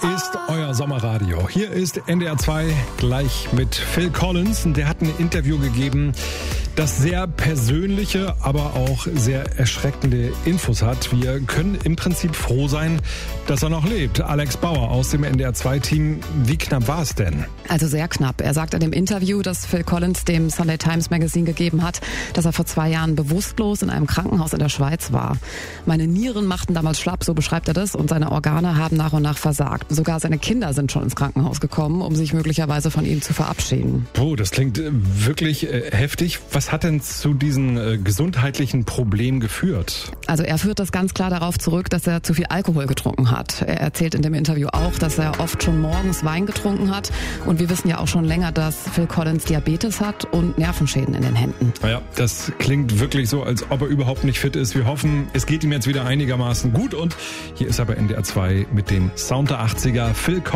ist euer Sommerradio. Hier ist NDR 2 gleich mit Phil Collins. Der hat ein Interview gegeben, das sehr persönliche, aber auch sehr erschreckende Infos hat. Wir können im Prinzip froh sein, dass er noch lebt. Alex Bauer aus dem NDR 2-Team. Wie knapp war es denn? Also sehr knapp. Er sagt in dem Interview, das Phil Collins dem Sunday Times Magazine gegeben hat, dass er vor 2 Jahren bewusstlos in einem Krankenhaus in der Schweiz war. Meine Nieren machten damals schlapp, so beschreibt er das, und seine Organe haben nach und nach versagt. Sogar seine Kinder sind schon ins Krankenhaus gekommen, um sich möglicherweise von ihm zu verabschieden. Oh, das klingt wirklich heftig. Was hat denn zu diesen gesundheitlichen Problemen geführt? Also er führt das ganz klar darauf zurück, dass er zu viel Alkohol getrunken hat. Er erzählt in dem Interview auch, dass er oft schon morgens Wein getrunken hat. Und wir wissen ja auch schon länger, dass Phil Collins Diabetes hat und Nervenschäden in den Händen. Naja, das klingt wirklich so, als ob er überhaupt nicht fit ist. Wir hoffen, es geht ihm jetzt wieder einigermaßen gut. Und hier ist er bei NDR 2 mit dem Sound der 80er. Phil Collins.